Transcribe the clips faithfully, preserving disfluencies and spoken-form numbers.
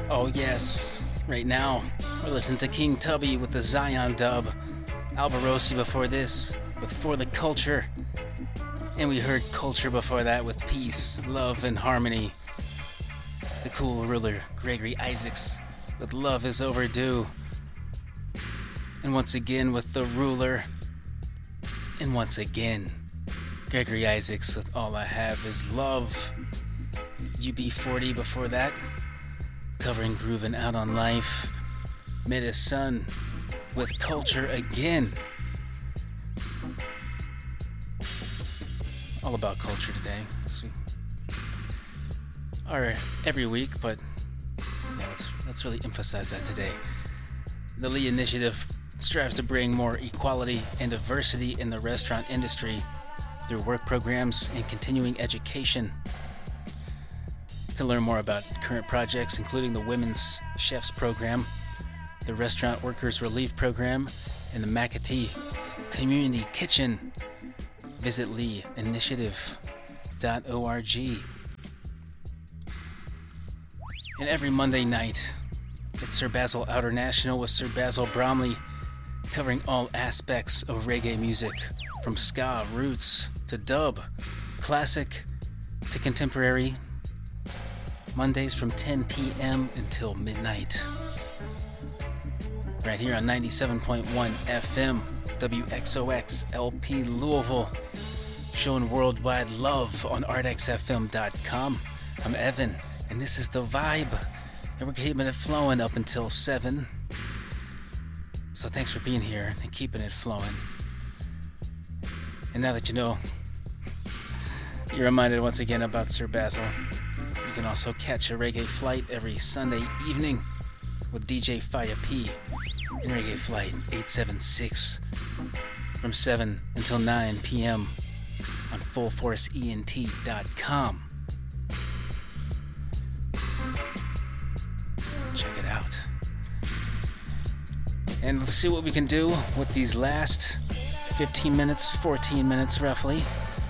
Oh yes, right now we're listening to King Tubby with the Zion dub, Alberosi before this with For the Culture, and we heard Culture before that with Peace, Love and Harmony. The Cool Ruler Gregory Isaacs with Love is Overdue, and once again with The Ruler, and once again Gregory Isaacs with All I Have Is Love. U B forty before that, covering Groovin' Out on Life. Meta Sun with Culture again. All about culture today. This week. Or every week, but yeah, let's, let's really emphasize that today. The Lee Initiative strives to bring more equality and diversity in the restaurant industry through work programs and continuing education. To learn more about current projects, including the Women's Chefs Program, the Restaurant Workers Relief Program, and the McAtee Community Kitchen, visit lee initiative dot org. And every Monday night, it's Sir Basil Outer National with Sir Basil Bromley, covering all aspects of reggae music, from ska, roots, to dub, classic, to contemporary. Mondays from ten p.m. until midnight. Right here on ninety-seven point one F M, W X O X L P Louisville, showing worldwide love on art x f m dot com. I'm Evan, and this is The Vibe, and we're keeping it flowing up until seven. So thanks for being here and keeping it flowing. And now that you know, you're reminded once again about Sir Basil. You can also catch a Reggae Flight every Sunday evening with D J Fire P in Reggae Flight eight seven six from seven until nine p.m. on full force e n t dot com. Check it out. And let's see what we can do with these last fifteen minutes, fourteen minutes roughly.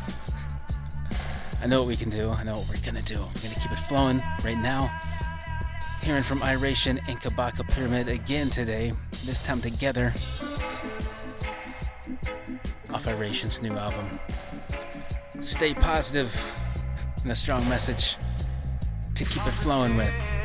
I know what we can do. I know what we're gonna do. We're gonna keep it flowing right now. Hearing from Iration and Kabaka Pyramid again today, this time together, off Iration's new album. Stay positive, and a strong message to keep it flowing with.